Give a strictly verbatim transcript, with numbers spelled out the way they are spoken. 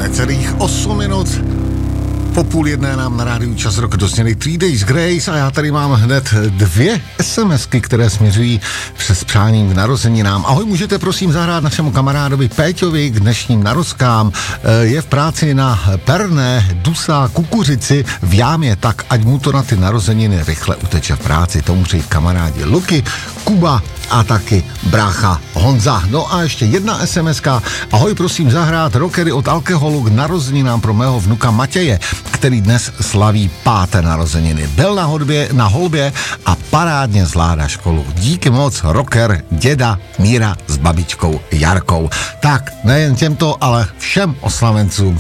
necelých osm minut. Po půl jedné nám na rádiu Čas Rock dozněli Three Days Grace a já tady mám hned dvě SMSky, které směřují přes přáním k narozeninám. Ahoj, můžete prosím zahrát našemu kamarádovi Péťovi k dnešním narozkám. Je v práci na perné, dusá kukuřici v jámě, tak ať mu to na ty narozeniny rychle uteče v práci. Tomu přeji kamarádi Luky, Kuba a taky brácha Honza. No a ještě jedna SMSka. Ahoj, prosím zahrát rockery od alkoholu k narozeninám pro mého vnuka Matěje, který dnes slaví páté narozeniny. Byl na hodbě, na holbě a parádně zvládá školu. Díky moc, rocker, děda Míra s babičkou Jarkou. Tak, nejen těmto, ale všem oslavencům